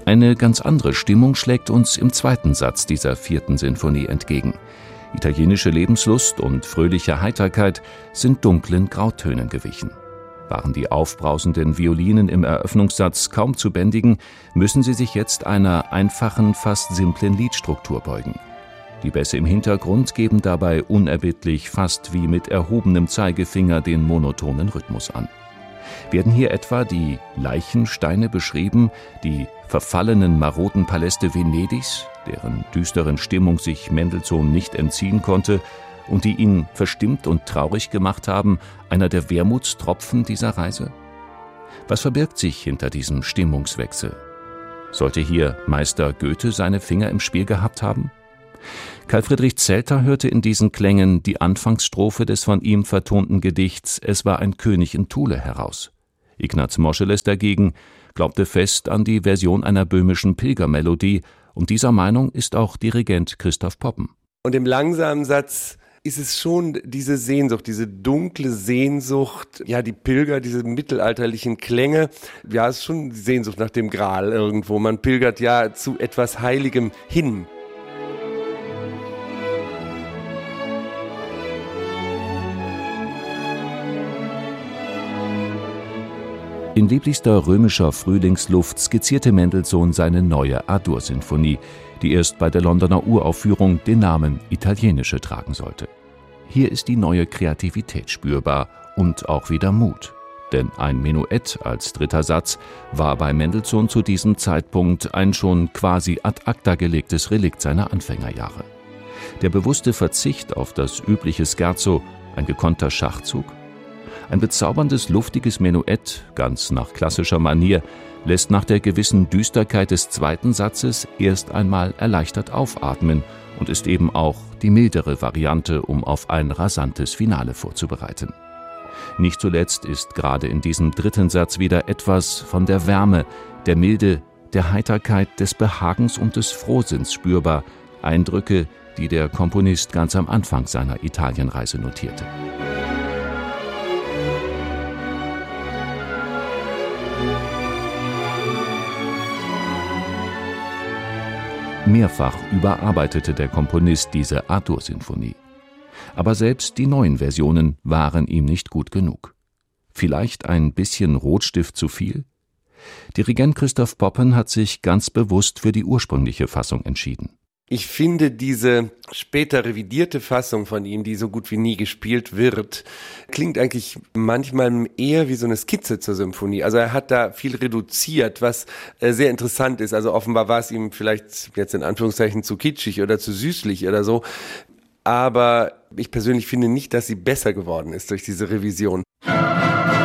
Eine ganz andere Stimmung schlägt uns im zweiten Satz dieser 4. Sinfonie entgegen. Italienische Lebenslust und fröhliche Heiterkeit sind dunklen Grautönen gewichen. Waren die aufbrausenden Violinen im Eröffnungssatz kaum zu bändigen, müssen sie sich jetzt einer einfachen, fast simplen Liedstruktur beugen. Die Bässe im Hintergrund geben dabei unerbittlich, fast wie mit erhobenem Zeigefinger, den monotonen Rhythmus an. Werden hier etwa die Leichensteine beschrieben, die verfallenen maroden Paläste Venedigs, deren düsteren Stimmung sich Mendelssohn nicht entziehen konnte und die ihn verstimmt und traurig gemacht haben, einer der Wermutstropfen dieser Reise? Was verbirgt sich hinter diesem Stimmungswechsel? Sollte hier Meister Goethe seine Finger im Spiel gehabt haben? Carl Friedrich Zelter hörte in diesen Klängen die Anfangsstrophe des von ihm vertonten Gedichts »Es war ein König in Thule« heraus. Ignaz Moscheles dagegen glaubte fest an die Version einer böhmischen Pilgermelodie, und dieser Meinung ist auch Dirigent Christoph Poppen. Und im langsamen Satz ist es schon diese Sehnsucht, diese dunkle Sehnsucht, ja, die Pilger, diese mittelalterlichen Klänge, ja, es ist schon die Sehnsucht nach dem Gral irgendwo. Man pilgert ja zu etwas Heiligem hin. In lieblichster römischer Frühlingsluft skizzierte Mendelssohn seine neue A-Dur-Sinfonie, die erst bei der Londoner Uraufführung den Namen Italienische tragen sollte. Hier ist die neue Kreativität spürbar und auch wieder Mut. Denn ein Menuett als 3. Satz war bei Mendelssohn zu diesem Zeitpunkt ein schon quasi ad acta gelegtes Relikt seiner Anfängerjahre. Der bewusste Verzicht auf das übliche Scherzo, ein gekonnter Schachzug? Ein bezauberndes, luftiges Menuett, ganz nach klassischer Manier, lässt nach der gewissen Düsterkeit des 2. Satzes erst einmal erleichtert aufatmen und ist eben auch die mildere Variante, um auf ein rasantes Finale vorzubereiten. Nicht zuletzt ist gerade in diesem 3. Satz wieder etwas von der Wärme, der Milde, der Heiterkeit, des Behagens und des Frohsinns spürbar, Eindrücke, die der Komponist ganz am Anfang seiner Italienreise notierte. Mehrfach überarbeitete der Komponist diese A-Dur-Sinfonie. Aber selbst die neuen Versionen waren ihm nicht gut genug. Vielleicht ein bisschen Rotstift zu viel? Dirigent Christoph Poppen hat sich ganz bewusst für die ursprüngliche Fassung entschieden. Ich finde diese später revidierte Fassung von ihm, die so gut wie nie gespielt wird, klingt eigentlich manchmal eher wie so eine Skizze zur Symphonie. Also er hat da viel reduziert, was sehr interessant ist. Also offenbar war es ihm vielleicht jetzt in Anführungszeichen zu kitschig oder zu süßlich oder so. Aber ich persönlich finde nicht, dass sie besser geworden ist durch diese Revision.